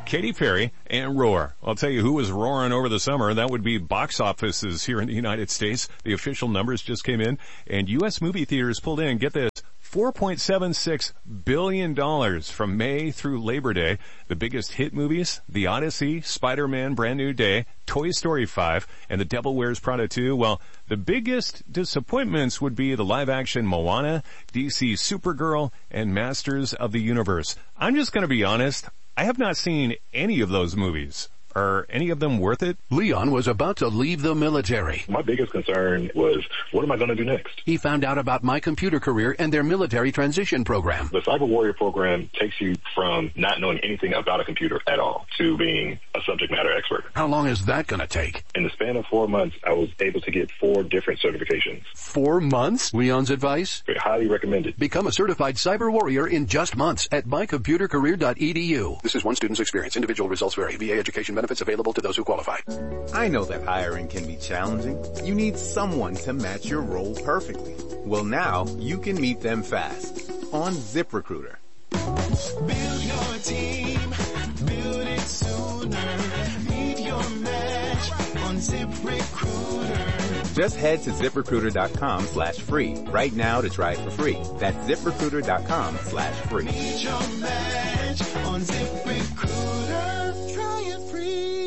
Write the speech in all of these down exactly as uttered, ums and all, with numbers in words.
Katy Perry and Roar. I'll tell you who was roaring over the summer. That would be box offices here in the United States. The official numbers just came in, and U S movie theaters pulled in, get this, four point seven six billion dollars from May through Labor Day. The biggest hit movies, The Odyssey, Spider-Man, Brand New Day, Toy Story five, and The Devil Wears Prada two. Well, the biggest disappointments would be the live-action Moana, D C Supergirl, and Masters of the Universe. I'm just going to be honest. I have not seen any of those movies. Are any of them worth it? Leon was about to leave the military. My biggest concern was, what am I going to do next? He found out about My Computer Career and their military transition program. The Cyber Warrior program takes you from not knowing anything about a computer at all to being a subject matter expert. How long is that going to take? In the span of four months, I was able to get four different certifications. Four months? Leon's advice? Highly recommended. Become a certified Cyber Warrior in just months at my computer career dot e d u. This is one student's experience. Individual results vary. V A education benefits available to those who qualify. I know that hiring can be challenging. You need someone to match your role perfectly. Well, now you can meet them fast on ZipRecruiter. Build your team, build it sooner. Meet your match on ZipRecruiter. Just head to ZipRecruiter.com slash free right now to try it for free. That's ZipRecruiter.com slash free. Meet your match on ZipRecruiter. Try it free.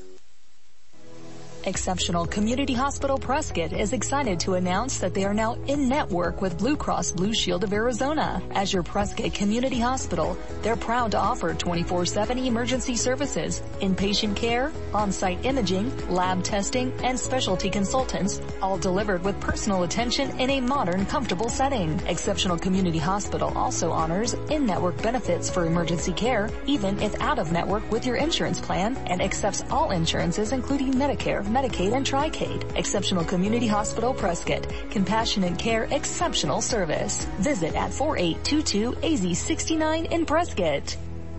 Exceptional Community Hospital Prescott is excited to announce that they are now in network with Blue Cross Blue Shield of Arizona. As your Prescott Community Hospital, they're proud to offer twenty-four seven emergency services, inpatient care, on-site imaging, lab testing, and specialty consultants, all delivered with personal attention in a modern, comfortable setting. Exceptional Community Hospital also honors in-network benefits for emergency care, even if out-of-network with your insurance plan, and accepts all insurances including Medicare, Medicaid, and Tri-Caid. Exceptional Community Hospital Prescott. Compassionate care, exceptional service. Visit at forty-eight twenty-two A Z sixty-nine in Prescott.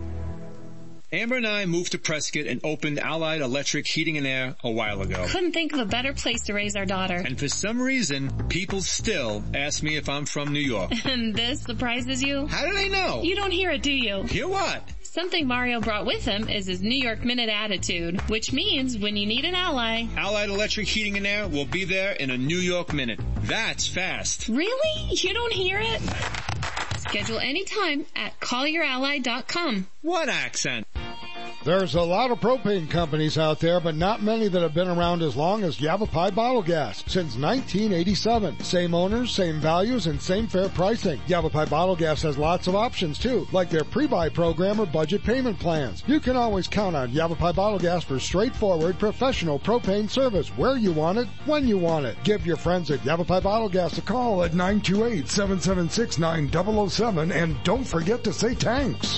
Amber and I moved to Prescott and opened Allied Electric Heating and Air a while ago. Couldn't think of a better place to raise our daughter. And for some reason, people still ask me if I'm from New York. And this surprises you? How do they know? You don't hear it, do you? Hear what? Something Mario brought with him is his New York Minute attitude, which means when you need an ally... Allied Electric Heating and Air will be there in a New York Minute. That's fast. Really? You don't hear it? Schedule anytime at call your ally dot com. What accent? There's a lot of propane companies out there, but not many that have been around as long as Yavapai Bottle Gas. Since nineteen eighty-seven. Same owners, same values, and same fair pricing. Yavapai Bottle Gas has lots of options too, like their pre-buy program or budget payment plans. You can always count on Yavapai Bottle Gas for straightforward, professional propane service where you want it, when you want it. Give your friends at Yavapai Bottle Gas a call at nine two eight, seven seven six, nine zero zero seven, and don't forget to say thanks.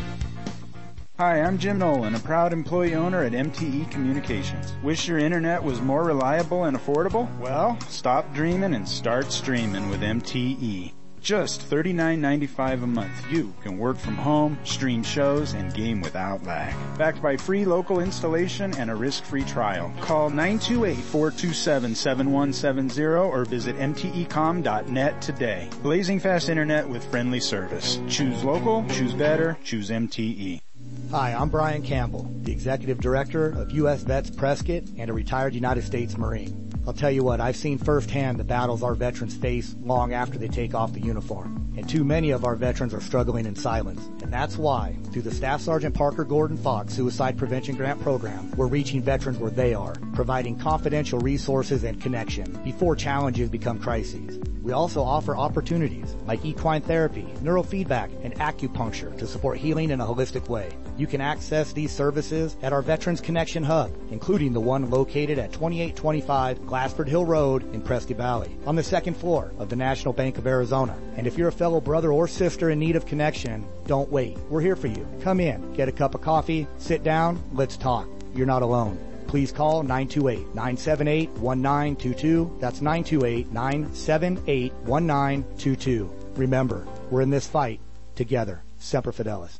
Hi, I'm Jim Nolan, a proud employee owner at M T E Communications. Wish your internet was more reliable and affordable? Well, stop dreaming and start streaming with M T E. Just thirty-nine ninety-five a month, you can work from home, stream shows, and game without lag. Backed by free local installation and a risk-free trial. Call nine two eight, four two seven, seven one seven zero or visit m t e com dot net today. Blazing fast internet with friendly service. Choose local, choose better, choose M T E. Hi, I'm Brian Campbell, the Executive Director of U S Vets Prescott and a retired United States Marine. I'll tell you what, I've seen firsthand the battles our veterans face long after they take off the uniform. And too many of our veterans are struggling in silence. And that's why, through the Staff Sergeant Parker Gordon Fox Suicide Prevention Grant Program, we're reaching veterans where they are, providing confidential resources and connection before challenges become crises. We also offer opportunities like equine therapy, neurofeedback, and acupuncture to support healing in a holistic way. You can access these services at our Veterans Connection Hub, including the one located at twenty-eight twenty-five Glassford Hill Road in Prescott Valley, on the second floor of the National Bank of Arizona. And if you're a fellow brother or sister in need of connection, don't wait. We're here for you. Come in, get a cup of coffee, sit down, let's talk. You're not alone. Please call nine two eight, nine seven eight, one nine two two. That's nine two eight, nine seven eight, one nine two two. Remember, we're in this fight together. Semper Fidelis.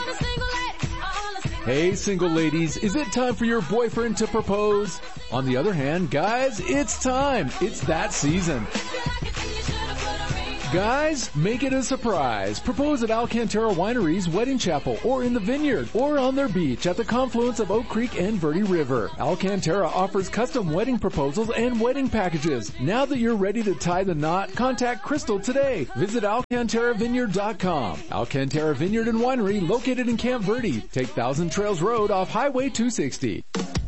Hey, single ladies, is it time for your boyfriend to propose? On the other hand, guys, it's time. It's that season. Guys, make it a surprise. Propose at Alcantara Winery's Wedding Chapel or in the Vineyard or on their beach at the confluence of Oak Creek and Verde River. Alcantara offers custom wedding proposals and wedding packages. Now that you're ready to tie the knot, contact Crystal today. Visit alcantara vineyard dot com. Alcantara Vineyard and Winery located in Camp Verde. Take Thousand Trails Road off Highway two sixty.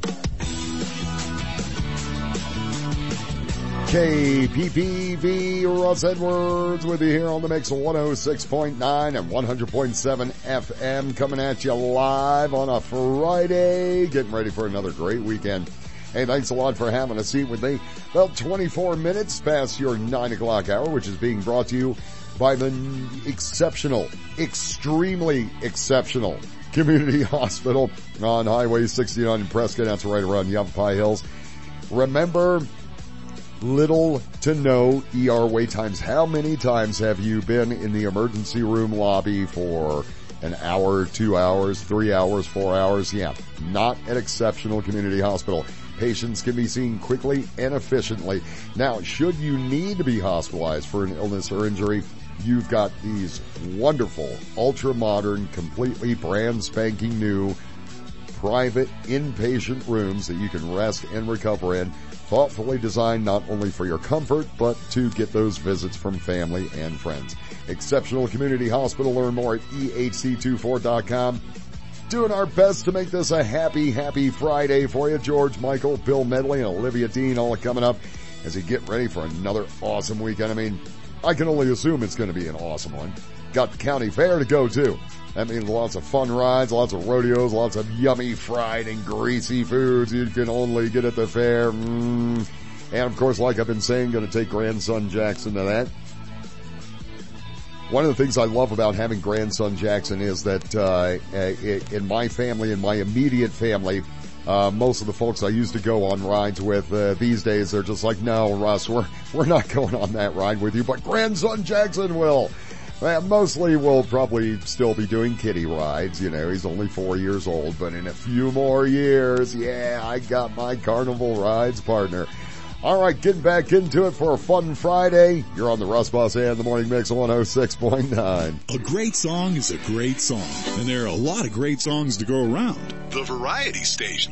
K P P V, Russ Edwards with you here on the Mix one oh six point nine and one hundred point seven F M, coming at you live on a Friday, getting ready for another great weekend. Hey, thanks a lot for having a seat with me. About twenty-four minutes past your nine o'clock hour, which is being brought to you by the exceptional, extremely exceptional Community Hospital on Highway sixty-nine in Prescott. That's right around Yavapai Hills. Remember, little to no E R wait times. How many times have you been in the emergency room lobby for an hour, two hours, three hours, four hours? Yeah, not at Exceptional Community Hospital. Patients can be seen quickly and efficiently. Now, should you need to be hospitalized for an illness or injury, you've got these wonderful, ultra-modern, completely brand spanking new private inpatient rooms that you can rest and recover in. Thoughtfully designed not only for your comfort, but to get those visits from family and friends. Exceptional Community Hospital. Learn more at E H C twenty-four dot com. Doing our best to make this a happy, happy Friday for you. George Michael, Bill Medley, and Olivia Dean all coming up as we get ready for another awesome weekend. I mean, I can only assume it's going to be an awesome one. Got the county fair to go to. That means lots of fun rides, lots of rodeos, lots of yummy fried and greasy foods you can only get at the fair. Mm. And of course, like I've been saying, going to take grandson Jackson to that. One of the things I love about having grandson Jackson is that uh in my family, in my immediate family, uh most of the folks I used to go on rides with uh, these days, they're just like, no, Russ, we're we're not going on that ride with you, but grandson Jackson will. Well, mostly we'll probably still be doing kiddie rides. You know, he's only four years old, but in a few more years, yeah, I got my carnival rides partner. All right, getting back into it for a fun Friday. You're on the Russ Boss and the Morning Mix one oh six point nine. A great song is a great song, and there are a lot of great songs to go around. The Variety Station.